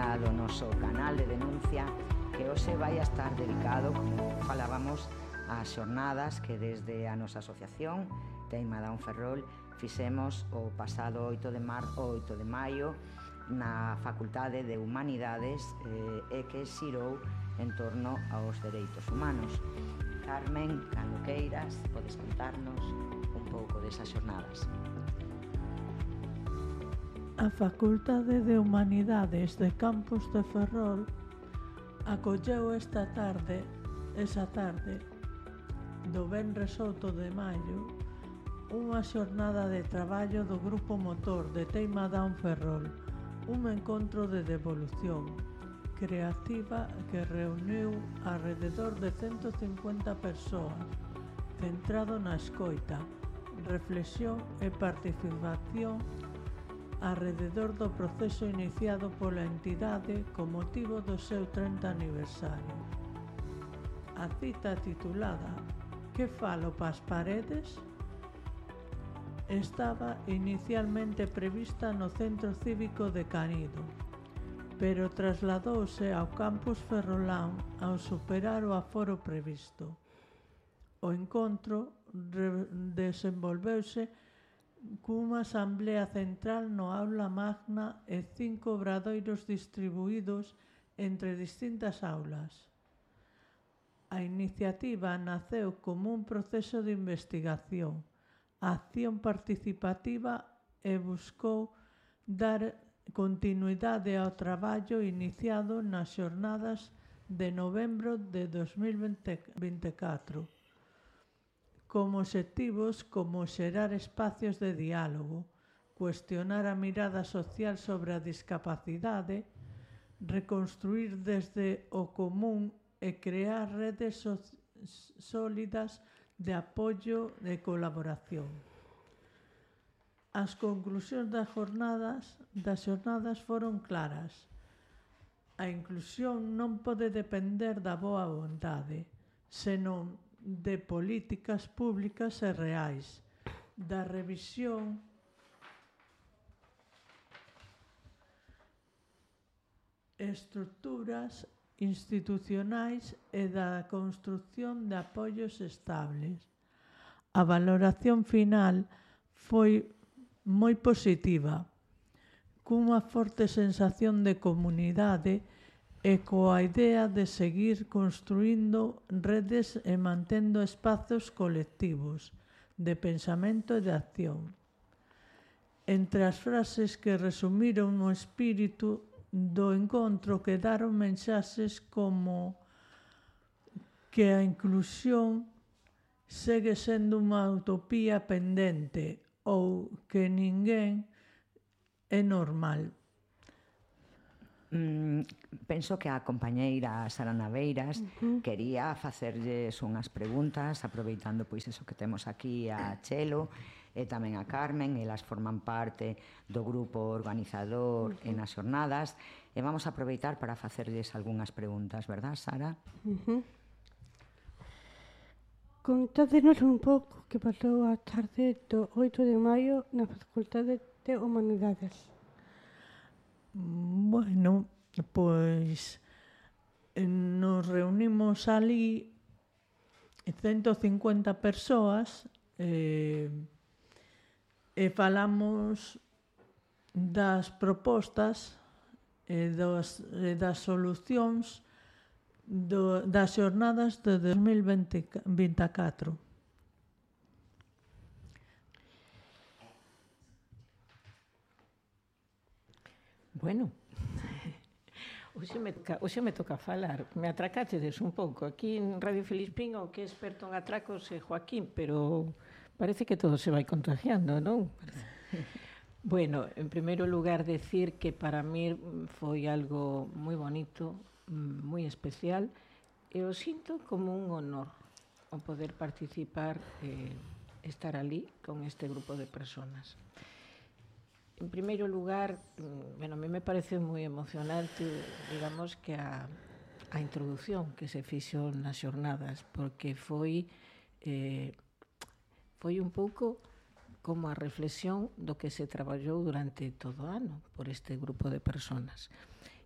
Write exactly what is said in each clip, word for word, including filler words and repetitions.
sintonía do noso canal de denuncia, que hoxe vai a estar dedicado, como falábamos, ás xornadas que desde a nosa asociación Teima Down Ferrol fixemos o pasado oito de marzo, oito de maio na Facultade de Humanidades eh, e que xirou en torno aos dereitos humanos. Carmen, cando queiras, podes contarnos un pouco desas xornadas. A Facultade de Humanidades de Campus de Ferrol acolleu esta tarde, esa tarde, do venres oito de maio, unha xornada de traballo do Grupo Motor de Teima Down Ferrol, un encontro de devolución creativa que reuniu alrededor de ciento cincuenta persoas, centrado na escoita, reflexión e participación alrededor do proceso iniciado pola entidade con motivo do seu trinta aniversario. A cita titulada "Que falo pas paredes?" estaba inicialmente prevista no Centro Cívico de Canido, pero trasladouse ao Campus Ferrolán ao superar o aforo previsto. O encontro desenvolveuse cunha asamblea central no aula magna e cinco obradoiros distribuídos entre distintas aulas. A iniciativa naceu como un proceso de investigación, acción participativa e buscou dar continuidade ao traballo iniciado nas xornadas de novembro de dos mil vinte e catro, como obxectivos como xerar espacios de diálogo, cuestionar a mirada social sobre a discapacidade, reconstruir desde o común e crear redes so sólidas de apoio e colaboración. As conclusións das jornadas, das xornadas foron claras. A inclusión non pode depender da boa vontade, senón de políticas públicas e reais, da revisión estruturas institucionais e da construción de apoios estables. A valoración final foi moi positiva, cunha forte sensación de comunidade e coa idea de seguir construindo redes e mantendo espazos colectivos de pensamento e de acción. Entre as frases que resumiron o espírito do encontro quedaron mensaxes como que a inclusión segue sendo unha utopía pendente ou que ninguén é normal. Mm, penso que a compañeira Sara Naveiras uh-huh. quería facerlles unhas preguntas, aproveitando pois eso que temos aquí a Chelo e tamén a Carmen, elas forman parte do grupo organizador uh-huh. en as xornadas, e vamos a aproveitar para facerlles algunhas preguntas, verdad, Sara? Uh-huh. Contádenos un pouco que pasou a tarde do oito de maio na Facultade de Humanidades. Bueno, pois nos reunimos ali ciento cincuenta persoas e, e falamos das propostas e das, e das solucións do, das xornadas de dos mil vinte e catro. Bueno, hoxe me, hoxe me toca falar. Me atracachedes un pouco. Aquí en Radio Filispín o que é experto en atracos é Joaquín, pero parece que todo se vai contagiando, non? Bueno, en primeiro lugar, decir que para mí foi algo moi bonito, moi especial, e o sinto como un honor o poder participar e estar ali con este grupo de personas. En primeiro lugar, bueno, a mí me parece moi emocionante, digamos, que a, a introducción que se fixo nas xornadas, porque foi eh, foi un pouco como a reflexión do que se traballou durante todo o ano por este grupo de personas.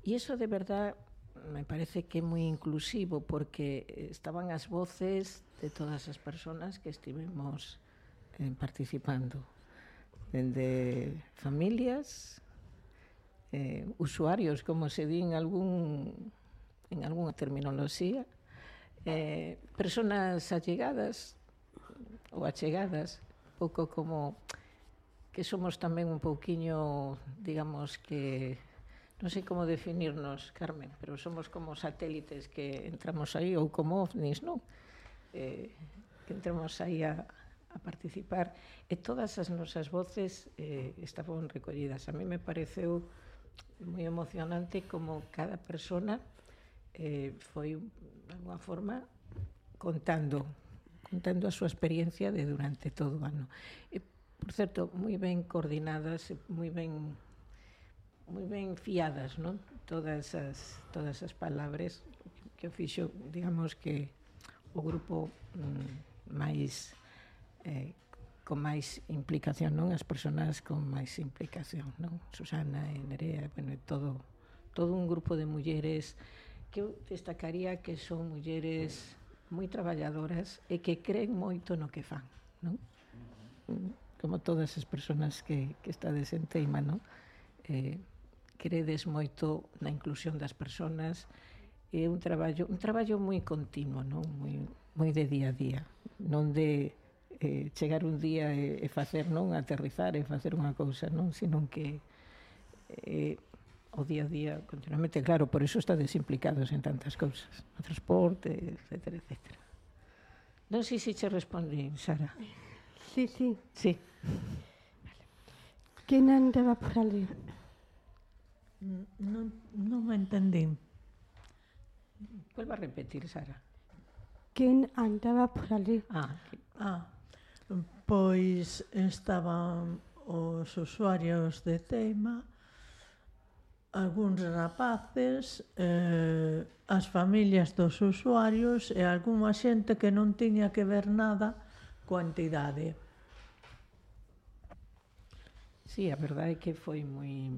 E iso de verdad me parece que é moi inclusivo, porque estaban as voces de todas as persoas que estivemos eh, participando, dende familias, eh, usuarios, como se di en algún en algunha terminoloxía, eh, personas allegadas ou achegadas, pouco como que somos tamén un pouquiño, digamos que, non sei como definirnos, Carmen, pero somos como satélites que entramos aí, ou como ovnis, non? Eh, que entramos aí a, a participar, e todas as nosas voces eh, estaban recollidas. A mí me pareceu moi emocionante como cada persona eh, foi, de alguma forma, contando, contando a súa experiencia de durante todo o ano. E, por certo, moi ben coordinadas, moi ben moi ben fiadas, non? Todas as, todas as palabras que o fixo, digamos que o grupo mm, máis eh, con máis implicación, non? As persoas con máis implicación, non? Susana e Nerea, bueno, todo, todo un grupo de mulleres que eu destacaría que son mulleres moi traballadoras e que creen moito no que fan, non? Como todas as persoas que, que estades en Teima, non? Eh, credes moito na inclusión das persoas, é un traballo, un traballo moi continuo, non? Moi, moi de día a día, non de eh, chegar un día e, e facer, non? Aterrizar e facer unha cousa, non? Sino que eh, o día a día continuamente, claro, por eso estades implicados en tantas cousas, o transporte, etcétera, etcétera. Non sei se che respondí, Sara. Sí, sí. Sí. Quen andaba por ali? Non, non me entendín. Vuelva a repetir, Sara. Quen andaba por ali? Ah, que... Ah, pois estaban os usuarios de Teima, algúns rapaces, eh, as familias dos usuarios e algunha xente que non tiña que ver nada coa entidade. Sí, a verdade é que foi moi...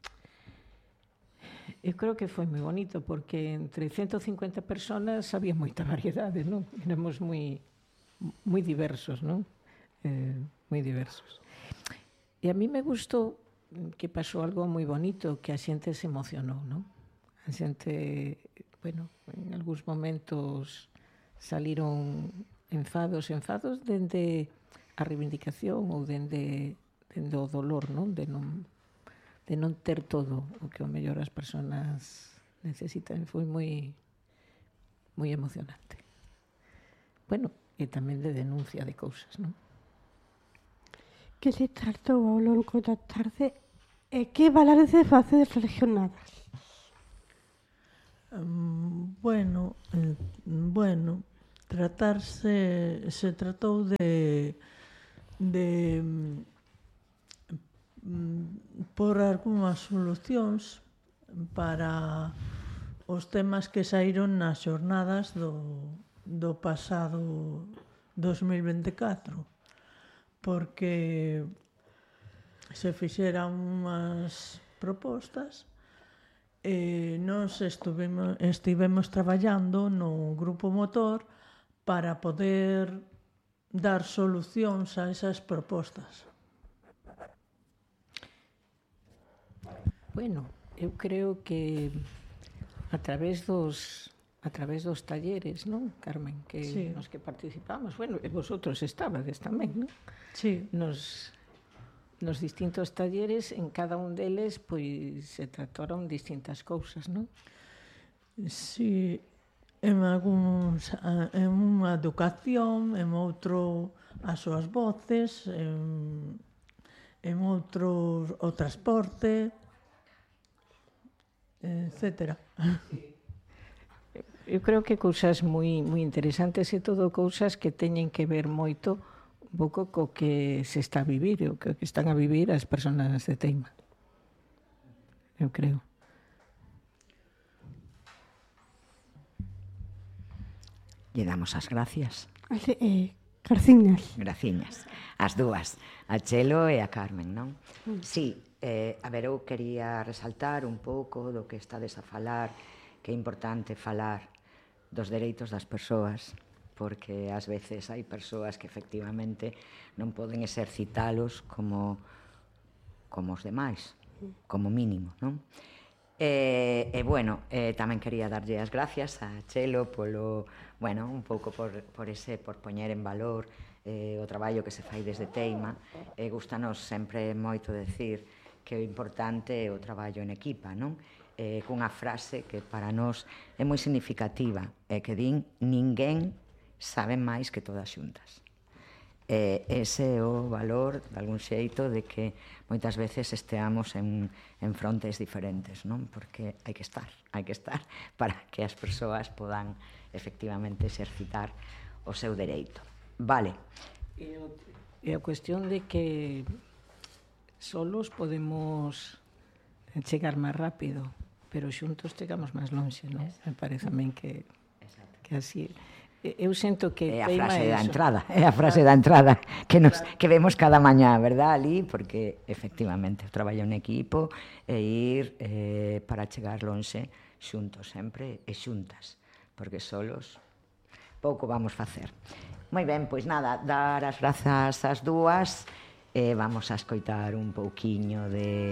Eu creo que foi moi bonito, porque entre ciento cincuenta personas había moita variedade, non? Éramos moi, moi diversos, non? Eh, moi diversos. E a mí me gustou que pasou algo moi bonito, que a xente se emocionou, non? A xente, bueno, en algúns momentos saliron enfados, enfados dende a reivindicación ou dende, dende o dolor, non? De non, de non ter todo o que o mellor as persoas necesitan. Foi moi, moi emocionante. Bueno, e tamén de denuncia de cousas, non? Que se tratou ao longo da tarde e que balance face das regionadas? Um, bueno, eh, bueno, tratarse, se tratou de, de um, por algunhas solucións para os temas que saíron nas xornadas do, do pasado dos mil veinticuatro, porque se fixeran unhas propostas e nós estuvemos, estivemos traballando no grupo motor para poder dar solucións a esas propostas. Bueno, eu creo que a través dos a través dos talleres, non, Carmen, que sí. Nos que participamos, bueno, e vosotros estabades tamén, non? Sí. Nos nos distintos talleres, en cada un deles, pois se trataron distintas cousas, non? Sí, en algúns, en unha educación, en outro as súas voces, en, en outro o transporte, etcétera. Eu creo que cousas moi moi interesantes e todo cousas que teñen que ver moito un pouco co que se está a vivir, o que están a vivir as persoas de Teima. Eu creo. Lle damos as gracias. Así, eh, Garciñas. Graciñas. As dúas, a Chelo e a Carmen, non? Sí, Eh, a ver, eu quería resaltar un pouco do que estades a falar, que é importante falar dos dereitos das persoas, porque ás veces hai persoas que efectivamente non poden exercitalos como, como os demais, como mínimo, non? E, e bueno, eh, tamén quería darlle as gracias a Chelo polo, bueno, un pouco por, por ese, por poñer en valor eh, o traballo que se fai desde Teima. E gustanos sempre moito decir que o importante é o traballo en equipa, non? Eh, cunha frase que para nós é moi significativa, e que din: ninguén sabe máis que todas xuntas. Eh, ese é o valor, de algún xeito, de que moitas veces esteamos en, en frontes diferentes, non? Porque hai que estar, hai que estar para que as persoas podan efectivamente exercitar o seu dereito. Vale. E, o, e a cuestión de que solos podemos chegar máis rápido, pero xuntos chegamos máis lonxe, non? Me parece a min que, que así... Eu sinto que... É a frase da entrada, é a frase da entrada que, nos, que vemos cada mañá, verdad, ali? Porque, efectivamente, o traballo en equipo e ir eh, para chegar lonxe xuntos sempre e xuntas, porque solos pouco vamos facer. Moi ben, pois nada, dar as grazas ás dúas e vamos a escoitar un pouquiño de